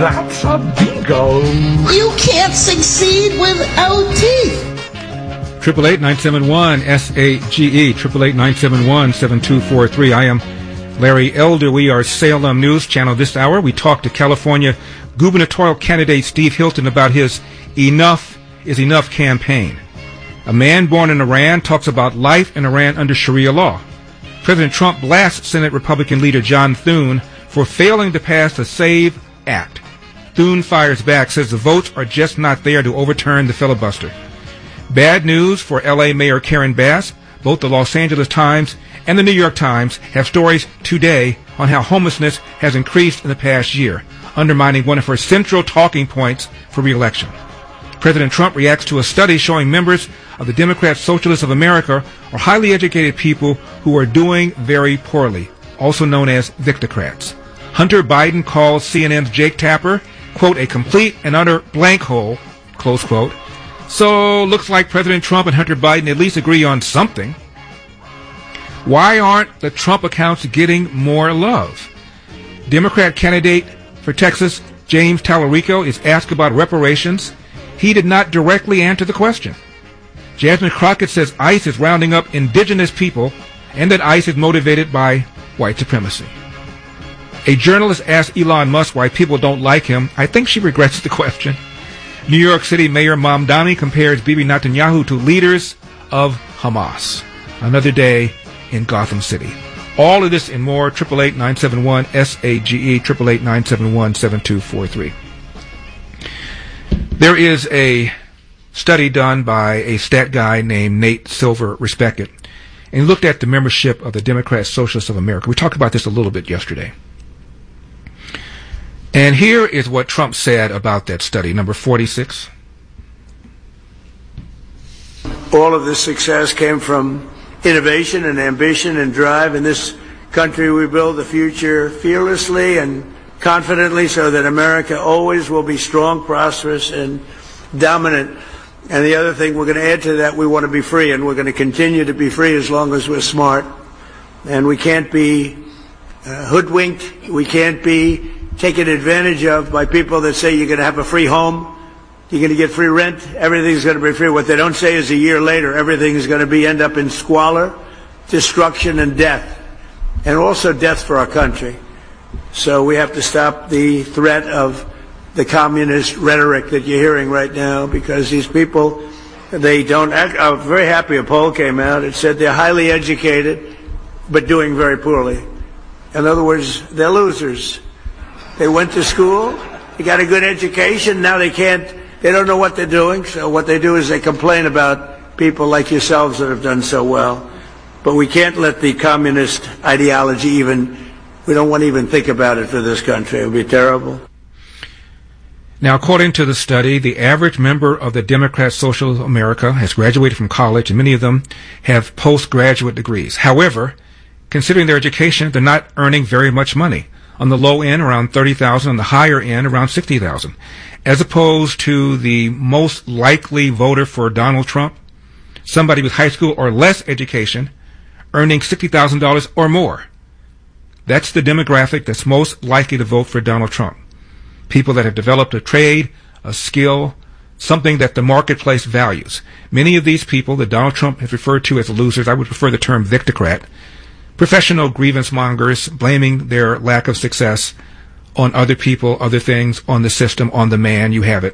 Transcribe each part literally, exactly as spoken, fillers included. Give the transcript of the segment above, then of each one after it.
That's a bingo. You can't succeed without teeth. Triple eight nine seven one S A G E. Triple eight nine seven one seven two four three. I am Larry Elder. We are Salem News Channel. This hour, we talk to California gubernatorial candidate Steve Hilton about his Enough is Enough campaign. A man born in Iran talks about life in Iran under Sharia law. President Trump blasts Senate Republican leader John Thune for failing to pass the SAVE Act. Thune fires back, says the votes are just not there to overturn the filibuster. Bad news for L A Mayor Karen Bass. Both the Los Angeles Times and the New York Times have stories today on how homelessness has increased in the past year, undermining one of her central talking points for re-election. President Trump reacts to a study showing members of the Democrat Socialists of America are highly educated people who are doing very poorly, also known as Victocrats. Hunter Biden calls C N N's Jake Tapper, quote, a complete and utter blank hole, close quote. So, looks like President Trump and Hunter Biden at least agree on something. Why aren't the Trump accounts getting more love? Democrat candidate for Texas, James Tallarico, is asked about reparations. He did not directly answer the question. Jasmine Crockett says ICE is rounding up indigenous people and that ICE is motivated by white supremacy. A journalist asked Elon Musk why people don't like him. I think she regrets the question. New York City Mayor Mamdani compares Bibi Netanyahu to leaders of Hamas. Another day in Gotham City. All of this and more, eight eight eight, nine seven one, S A G E, eight eight eight, nine seven one, seven two four three. There is a study done by a stat guy named Nate Silver, respect it, and he looked at the membership of the Democrat Socialists of America. We talked about this a little bit yesterday. And here is what Trump said about that study, number forty-six. All of this success came from innovation and ambition and drive. In this country, we build the future fearlessly and confidently so that America always will be strong, prosperous, and dominant. And the other thing we're going to add to that, we want to be free, and we're going to continue to be free as long as we're smart. And we can't be uh, hoodwinked. We can't be taken advantage of by people that say you're going to have a free home, you're going to get free rent, everything's going to be free. What they don't say is a year later, everything is going to be end up in squalor, destruction, and death, and also death for our country. So we have to stop the threat of the communist rhetoric that you're hearing right now, because these people, they don't act. I'm very happy a poll came out. It said they're highly educated, but doing very poorly. In other words, they're losers. They went to school, they got a good education, now they can't, they don't know what they're doing, so what they do is they complain about people like yourselves that have done so well. But we can't let the communist ideology even, we don't want to even think about it for this country. It would be terrible. Now, according to the study, the average member of the Democrat Socialists of America has graduated from college, and many of them have postgraduate degrees. However, considering their education, they're not earning very much money. On the low end, around thirty thousand dollars. On the higher end, around sixty thousand dollars. As opposed to the most likely voter for Donald Trump, somebody with high school or less education, earning sixty thousand dollars or more. That's the demographic that's most likely to vote for Donald Trump. People that have developed a trade, a skill, something that the marketplace values. Many of these people that Donald Trump has referred to as losers, I would prefer the term victocrat, professional grievance mongers, blaming their lack of success on other people, other things, on the system, on the man. You have it.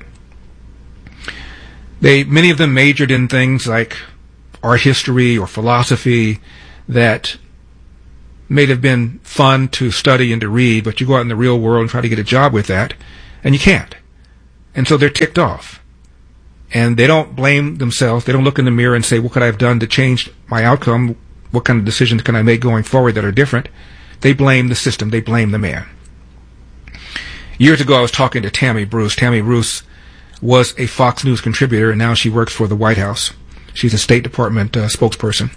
They, many of them majored in things like art history or philosophy that may have been fun to study and to read, but you go out in the real world and try to get a job with that, and you can't. And so they're ticked off. And they don't blame themselves. They don't look in the mirror and say, what could I have done to change my outcome? What kind of decisions can I make going forward that are different? They blame the system. They blame the man. Years ago, I was talking to Tammy Bruce. Tammy Bruce was a Fox News contributor, and now she works for the White House. She's a State Department uh, spokesperson.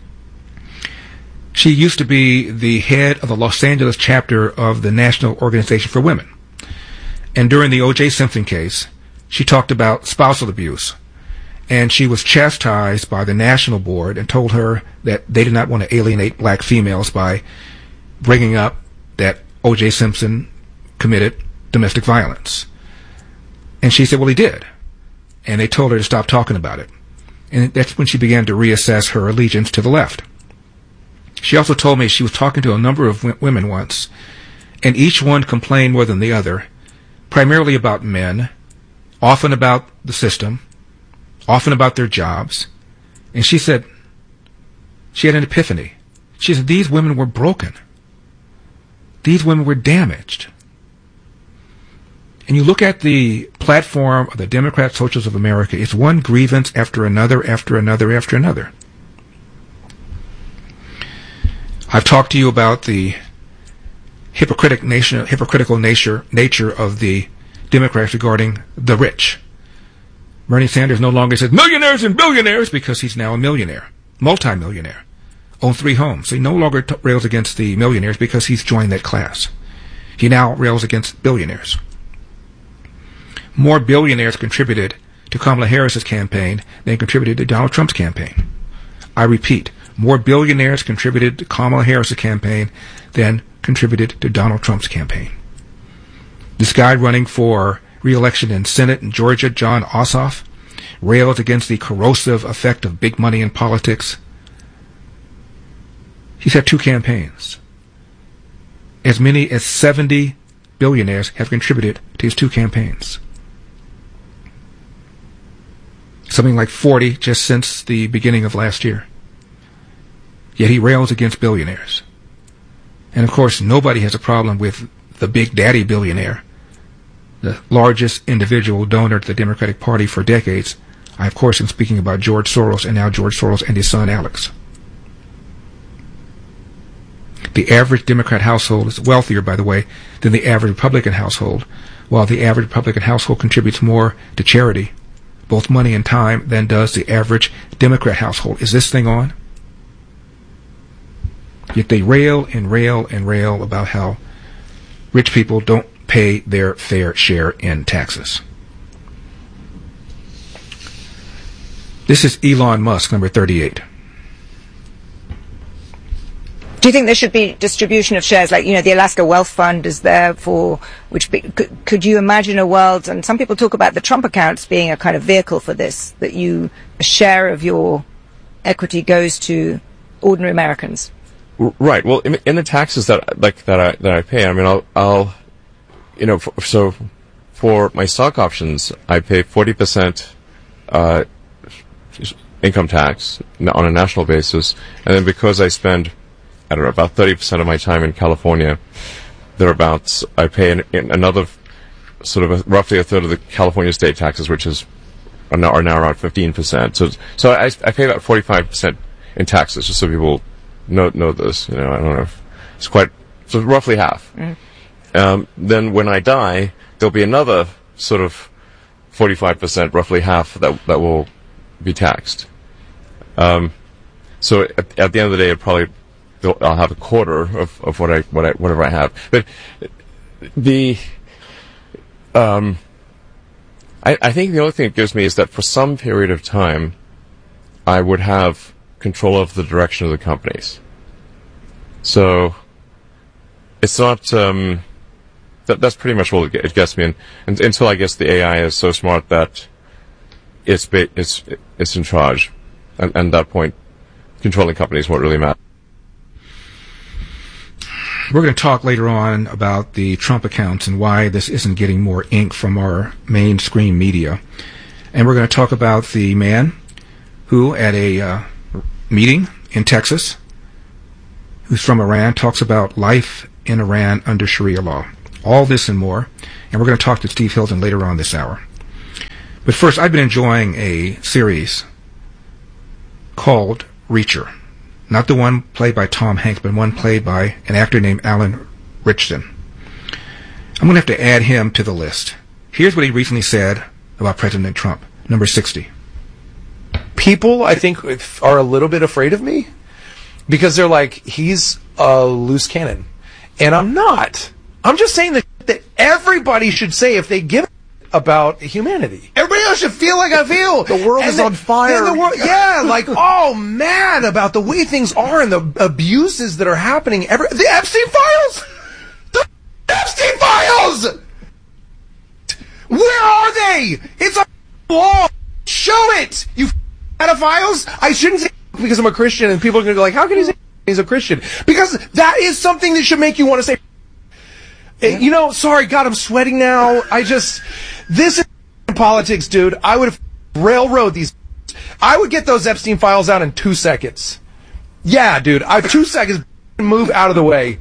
She used to be the head of the Los Angeles chapter of the National Organization for Women. And during the O J Simpson case, she talked about spousal abuse. And she was chastised by the national board and told her that they did not want to alienate black females by bringing up that O J Simpson committed domestic violence. And she said, well, he did. And they told her to stop talking about it. And that's when she began to reassess her allegiance to the left. She also told me she was talking to a number of w- women once, and each one complained more than the other, primarily about men, often about the system, often about their jobs. And she said, she had an epiphany. She said, these women were broken. These women were damaged. And you look at the platform of the Democrat Socialists of America, it's one grievance after another, after another, after another. I've talked to you about the hypocritic nation, hypocritical nature, nature of the Democrats regarding the rich. Bernie Sanders no longer says millionaires and billionaires because he's now a millionaire, multimillionaire, owns three homes. So he no longer t- rails against the millionaires because he's joined that class. He now rails against billionaires. More billionaires contributed to Kamala Harris's campaign than contributed to Donald Trump's campaign. I repeat, more billionaires contributed to Kamala Harris's campaign than contributed to Donald Trump's campaign. This guy running for re-election in Senate in Georgia, Jon Ossoff, rails against the corrosive effect of big money in politics. He's had two campaigns. As many as seventy billionaires have contributed to his two campaigns. Something like forty just since the beginning of last year. Yet he rails against billionaires. And of course, nobody has a problem with the big daddy billionaire, the largest individual donor to the Democratic Party for decades. I, of course, am speaking about George Soros, and now George Soros and his son, Alex. The average Democrat household is wealthier, by the way, than the average Republican household, while the average Republican household contributes more to charity, both money and time, than does the average Democrat household. Is this thing on? Yet they rail and rail and rail about how rich people don't pay their fair share in taxes. This is Elon Musk, number thirty-eight. Do you think there should be distribution of shares, like, you know, the Alaska Wealth Fund is there for, which be, could, could you imagine a world, and some people talk about the Trump accounts being a kind of vehicle for this, that you, a share of your equity goes to ordinary Americans? Right. Well, in, in the taxes that like that I that I pay, I mean, I'll, I'll you know, for, so for my stock options, I pay forty percent uh, income tax on a national basis, and then because I spend, I don't know, about thirty percent of my time in California, thereabouts, I pay an, another sort of a, roughly a third of the California state taxes, which is are now, are now around fifteen percent. So, so I, I pay about forty-five percent in taxes, just so people know know this. You know, I don't know. If it's quite so roughly half. Mm. Um, then when I die, there'll be another sort of forty-five percent, roughly half that that will be taxed. Um, so at, at the end of the day, it probably I'll have a quarter of, of what I what I whatever I have. But the um, I, I think the only thing it gives me is that for some period of time, I would have control of the direction of the companies. So it's not um, that that's pretty much what it gets me. And, and until I guess the A I is so smart that it's it's it's in charge, and, and at that point, controlling companies won't really matter. We're going to talk later on about the Trump accounts and why this isn't getting more ink from our mainstream media. And we're going to talk about the man who, at a uh, meeting in Texas, who's from Iran, talks about life in Iran under Sharia law. All this and more. And we're going to talk to Steve Hilton later on this hour. But first, I've been enjoying a series called Reacher. Not the one played by Tom Hanks, but one played by an actor named Alan Ritchson. I'm going to have to add him to the list. Here's what he recently said about President Trump. Number sixty. People, I think, are a little bit afraid of me because they're like, he's a loose cannon. And I'm not. I'm just saying that, that everybody should say if they give a about humanity. Everybody else should feel like I feel. The world and is the, on fire. The world, yeah, like, oh, mad about the way things are and the abuses that are happening. Every, the Epstein files! The Epstein files! Where are they? It's a law. Show it, you pedophiles. I shouldn't say because I'm a Christian, and people are going to go like, how can he say he's a Christian? Because that is something that should make you want to say, yeah. You know, sorry, God, I'm sweating now. I just, this is politics, dude. I would have railroad these. I would get those Epstein files out in two seconds. Yeah, dude, I two seconds, move out of the way.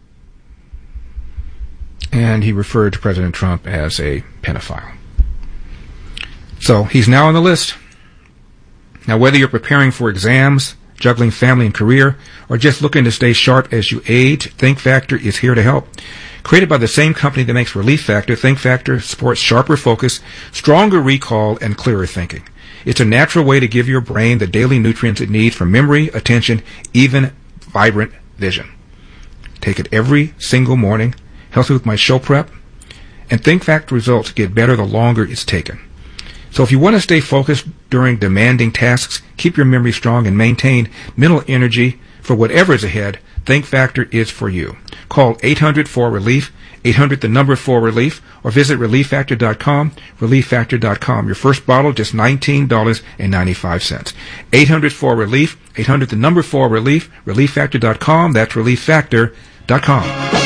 And he referred to President Trump as a pedophile. So he's now on the list. Now, whether you're preparing for exams, juggling family and career, or just looking to stay sharp as you age, Think Factor is here to help. Created by the same company that makes Relief Factor, Think Factor supports sharper focus, stronger recall, and clearer thinking. It's a natural way to give your brain the daily nutrients it needs for memory, attention, even vibrant vision. Take it every single morning. Helps with my show prep. And Think Factor results get better the longer it's taken. So if you want to stay focused during demanding tasks, keep your memory strong, and maintain mental energy for whatever is ahead, Think Factor is for you. Call eight hundred four relief, eight hundred the number four relief, or visit relief factor dot com, relief factor dot com. Your first bottle, just nineteen dollars and ninety-five cents. eight hundred four relief, eight hundred the number four relief, relief factor dot com. That's relief factor dot com.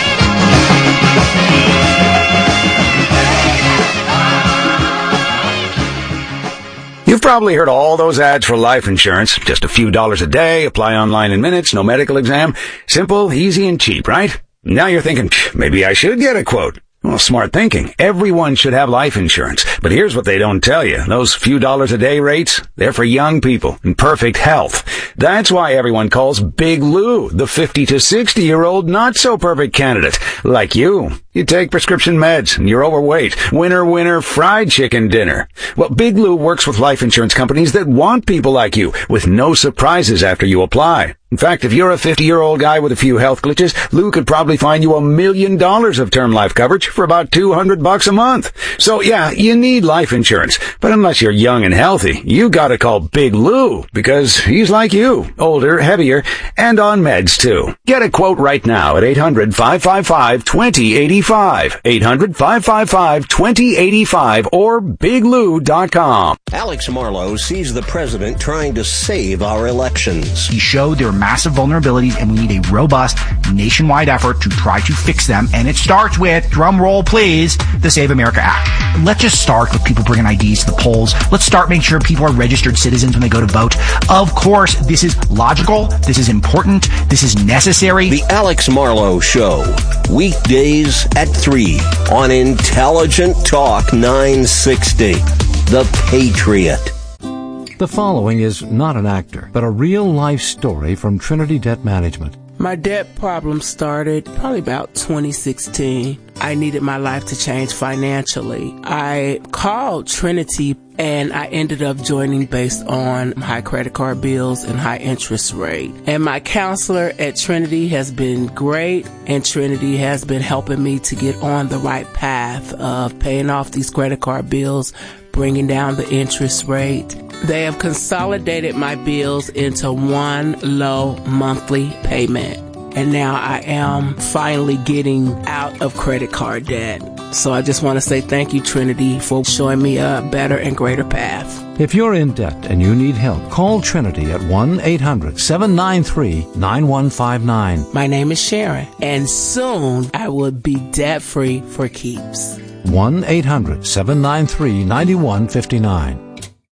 You've probably heard all those ads for life insurance. Just a few dollars a day, apply online in minutes, no medical exam. Simple, easy, and cheap, right? Now you're thinking, maybe I should get a quote. Well, smart thinking. Everyone should have life insurance. But here's what they don't tell you. Those few dollars a day rates, they're for young people in perfect health. That's why everyone calls Big Lou the fifty to sixty year old not so perfect candidate. Like you. You take prescription meds and you're overweight. Winner, winner, fried chicken dinner. Well, Big Lou works with life insurance companies that want people like you with no surprises after you apply. In fact, if you're a fifty-year-old guy with a few health glitches, Lou could probably find you a million dollars of term life coverage for about two hundred bucks a month. So yeah, you need life insurance. But unless you're young and healthy, you gotta call Big Lou because he's like you, older, heavier, and on meds too. Get a quote right now at eight hundred, five five five, two zero eight five. eight hundred, five five five, two zero eight five or big lou dot com. Alex Marlow sees the president trying to save our elections. He showed there are massive vulnerabilities and we need a robust nationwide effort to try to fix them. And it starts with, drum roll please, the Save America Act. Let's just start with people bringing I Ds to the polls. Let's start making sure people are registered citizens when they go to vote. Of course, this is logical. This is important. This is necessary. The Alex Marlow Show. Weekdays at three on Intelligent Talk nine sixty. The Patriot. The following is not an actor, but a real-life story from Trinity Debt Management. My debt problem started probably about twenty sixteen. I needed my life to change financially. I called Trinity and I ended up joining based on high credit card bills and high interest rate. And my counselor at Trinity has been great, and Trinity has been helping me to get on the right path of paying off these credit card bills, bringing down the interest rate. They have consolidated my bills into one low monthly payment. And now I am finally getting out of credit card debt. So I just want to say thank you, Trinity, for showing me a better and greater path. If you're in debt and you need help, call Trinity at one eight hundred, seven nine three, nine one five nine. My name is Sharon, and soon I will be debt-free for keeps. one eight hundred, seven nine three, nine one five nine.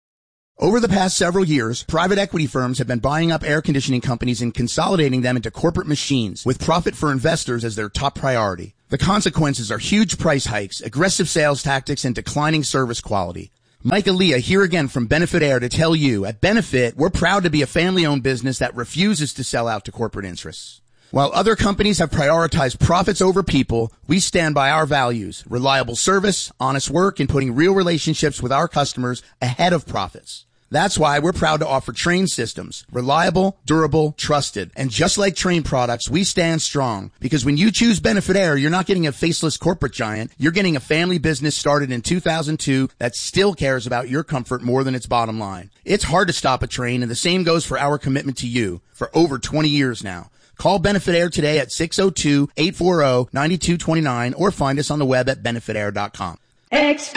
Over the past several years, private equity firms have been buying up air conditioning companies and consolidating them into corporate machines, with profit for investors as their top priority. The consequences are huge price hikes, aggressive sales tactics, and declining service quality. Mike Aaliyah here again from Benefit Air to tell you, at Benefit, we're proud to be a family-owned business that refuses to sell out to corporate interests. While other companies have prioritized profits over people, we stand by our values, reliable service, honest work, and putting real relationships with our customers ahead of profits. That's why we're proud to offer Trane systems. Reliable, durable, trusted. And just like Trane products, we stand strong. Because when you choose Benefit Air, you're not getting a faceless corporate giant. You're getting a family business started in two thousand two that still cares about your comfort more than its bottom line. It's hard to stop a Trane, and the same goes for our commitment to you for over twenty years now. Call Benefit Air today at six oh two, eight four oh, nine two two nine or find us on the web at benefit air dot com. Express